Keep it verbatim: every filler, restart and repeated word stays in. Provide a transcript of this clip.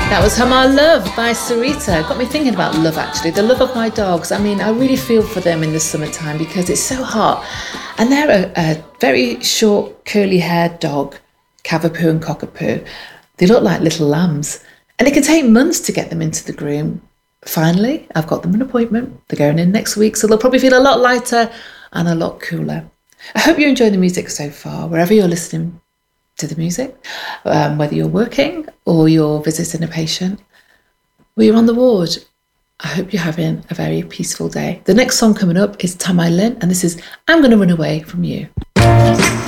That was Hum Our Love by Sarita. Got me thinking about love, actually. The love of my dogs. I mean, I really feel for them in the summertime because it's so hot. And they're a, a very short, curly-haired dog, Cavapoo and Cockapoo. They look like little lambs. And it can take months to get them into the groom. Finally, I've got them an appointment. They're going in next week, so they'll probably feel a lot lighter and a lot cooler. I hope you enjoy the music so far, wherever you're listening to the music, um, whether you're working or you're visiting a patient or you're on the ward. I hope you're having a very peaceful day. The next song coming up is Tamai Lynn, and this is I'm Gonna Run Away From You.